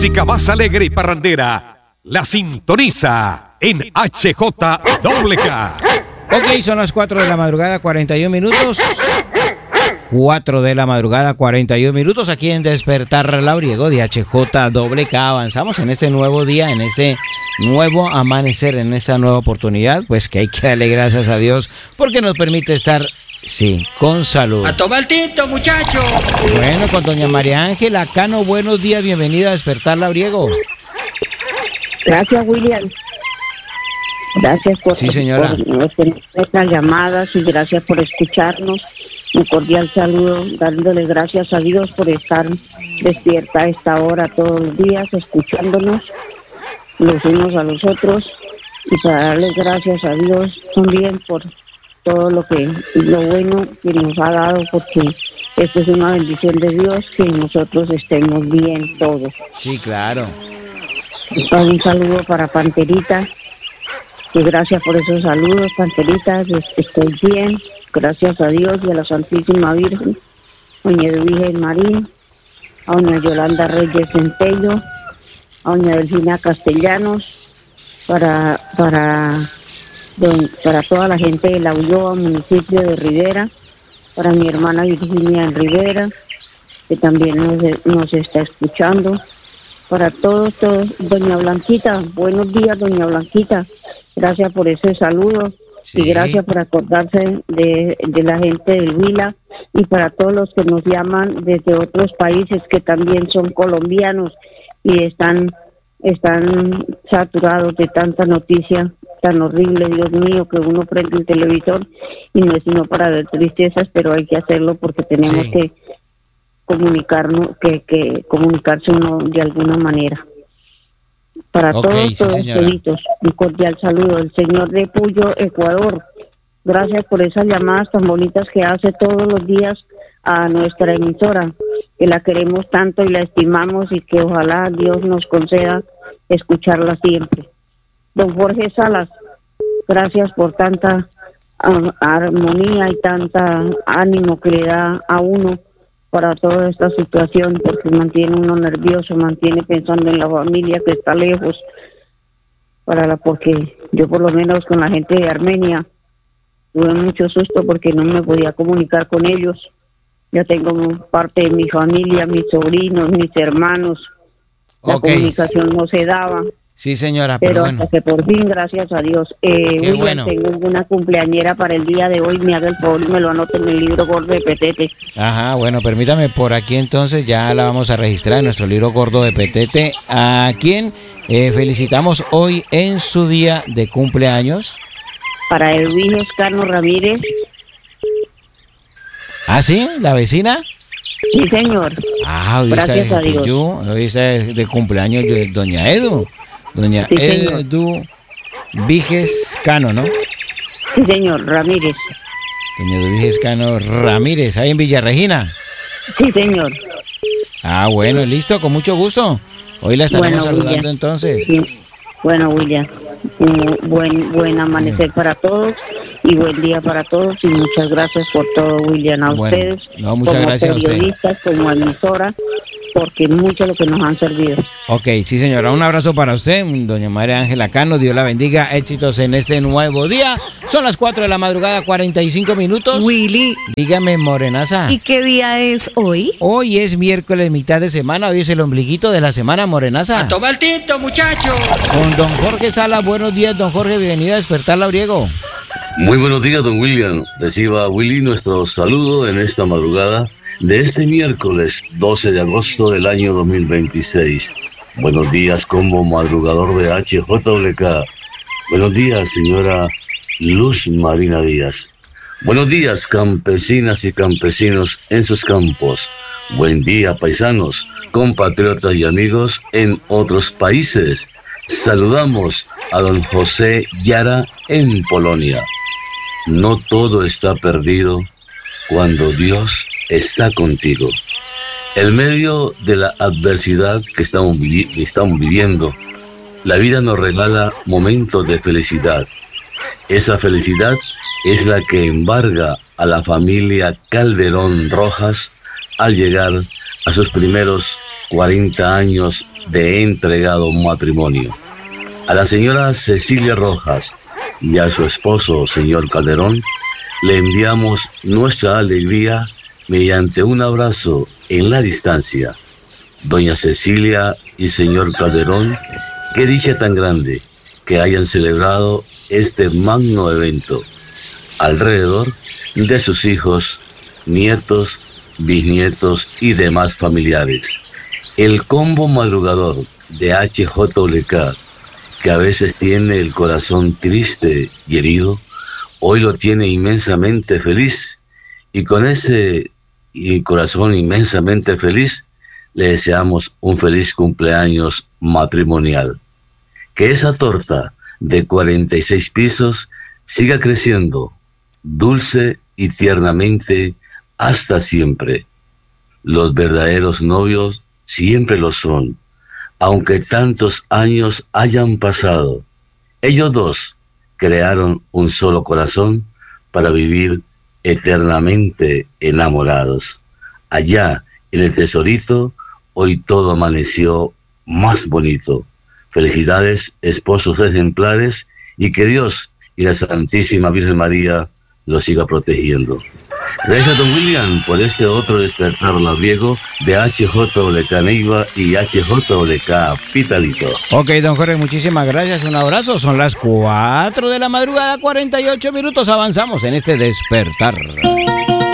música más alegre y parrandera la sintoniza en HJWK. Ok, son las 4 de la madrugada, 41 minutos. 4 de la madrugada, 41 minutos, aquí en Despertar Labriego de HJWK. Avanzamos en este nuevo día, en este nuevo amanecer, en esta nueva oportunidad, pues que hay que darle gracias a Dios porque nos permite estar, sí, con salud. A tomar tinto, muchacho. Bueno, con doña María Ángela Cano, buenos días, bienvenida a Despertar Labriego. Gracias, William. Gracias por, sí, señora, por nuestras llamadas y gracias por escucharnos. Un cordial saludo, dándoles gracias a Dios por estar despierta a esta hora todos los días, escuchándonos los unos a los otros, y para darles gracias a Dios también por todo lo bueno que nos ha dado, porque esto es una bendición de Dios, que nosotros estemos bien todos. Sí, claro. Un saludo para Panterita, que gracias por esos saludos, Panterita, estoy bien, gracias a Dios y a la Santísima Virgen, doña Edwige Marín, a doña Yolanda Reyes Centello, a doña Delfina Castellanos, para toda la gente de La Ulloa, municipio de Rivera, para mi hermana Virginia en Rivera, que también nos está escuchando, para todos, doña Blanquita, buenos días, doña Blanquita, gracias por ese saludo. Sí. Y gracias por acordarse de la gente del Huila, y para todos los que nos llaman desde otros países que también son colombianos y están saturados de tanta noticia tan horrible, Dios mío, que uno prende el televisor y no es sino para ver tristezas, pero hay que hacerlo porque tenemos que comunicarnos, que comunicarse uno de alguna manera. Para todos toditos, un cordial saludo. El señor de Puyo, Ecuador, gracias por esas llamadas tan bonitas que hace todos los días a nuestra emisora, que la queremos tanto y la estimamos, y que ojalá Dios nos conceda escucharla siempre. Don Jorge Salas, gracias por tanta armonía y tanta ánimo que le da a uno para toda esta situación, porque mantiene uno nervioso, mantiene pensando en la familia que está lejos, porque yo por lo menos con la gente de Armenia tuve mucho susto porque no me podía comunicar con ellos. Ya tengo parte de mi familia, mis sobrinos, mis hermanos, la comunicación no se daba. Sí, señora, pero bueno, hasta que por fin, gracias a Dios. William, bueno. Tengo una cumpleañera para el día de hoy, me haga el favor y me lo anote en el libro gordo de Petete. Ajá, bueno, permítame por aquí entonces, ya la vamos a registrar en nuestro libro gordo de Petete. ¿A quién felicitamos hoy en su día de cumpleaños? Para Edwige Cano Ramírez. ¿Ah, sí? ¿La vecina? Sí, señor. Ah, hoy gracias está a Dios. Hoy está de cumpleaños de doña Edu. Doña sí, Edu Viges Cano, ¿no? Sí, señor, Ramírez. Doña Edu Viges Cano Ramírez, ahí en Villa Regina. Sí, señor. Ah, bueno, listo, con mucho gusto. Hoy la estaremos saludando, William. Entonces. Sí. Bueno, William, buen amanecer para todos y buen día para todos, y muchas gracias por todo, William, a ustedes, muchas como gracias periodistas, como emisora, porque mucho lo que nos han servido. Ok, sí, señora, un abrazo para usted, doña María Ángela Cano, Dios la bendiga, éxitos en este nuevo día. Son las 4 de la madrugada, 45 minutos. Willy. Dígame, morenaza. ¿Y qué día es hoy? Hoy es miércoles, mitad de semana, hoy es el ombliguito de la semana, morenaza. A tomar tinto, muchacho. Con don Jorge Sala, buenos días, don Jorge, bienvenido a Despertar Labriego. Muy buenos días, don William. Reciba, Willy, nuestro saludo en esta madrugada de este miércoles 12 de agosto del año 2026. Buenos días como madrugador de HJWK. Buenos días, señora Luz Marina Díaz. Buenos días, campesinas y campesinos en sus campos. Buen día, paisanos, compatriotas y amigos en otros países. Saludamos a don José Yara en Polonia. No todo está perdido cuando Dios está contigo. En medio de la adversidad que estamos viviendo, la vida nos regala momentos de felicidad. Esa felicidad es la que embarga a la familia Calderón Rojas al llegar a sus primeros 40 años de entregado matrimonio. A la señora Cecilia Rojas y a su esposo, señor Calderón, le enviamos nuestra alegría mediante un abrazo en la distancia. Doña Cecilia y señor Calderón, qué dicha tan grande que hayan celebrado este magno evento alrededor de sus hijos, nietos, bisnietos y demás familiares. El combo madrugador de HJWK, que a veces tiene el corazón triste y herido, hoy lo tiene inmensamente feliz, y con ese corazón inmensamente feliz le deseamos un feliz cumpleaños matrimonial. Que esa torta de 46 pisos siga creciendo dulce y tiernamente hasta siempre. Los verdaderos novios siempre lo son, aunque tantos años hayan pasado. Ellos dos crearon un solo corazón para vivir eternamente enamorados. Allá en el Tesorito, hoy todo amaneció más bonito. Felicidades, esposos ejemplares, y que Dios y la Santísima Virgen María los siga protegiendo. Gracias, don William, por este otro despertar labriego de HJWK Neiva y HJWK Pitalito. Ok, don Jorge, muchísimas gracias, un abrazo. Son las 4 de la madrugada, 48 minutos, avanzamos en este despertar.